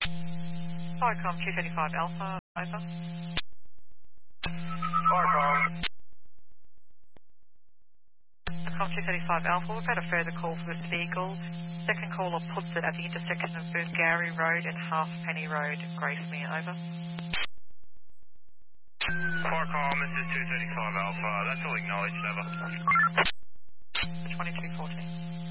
Firecom 235 Alpha, over. Firecom. Firecom 235 Alpha, we've had a further call for this vehicle. Second caller puts it at the intersection of Burngary Road and Halfpenny Road, Gracemere, over. Firecom, this is 235 Alpha. That's all acknowledged, over. 2214.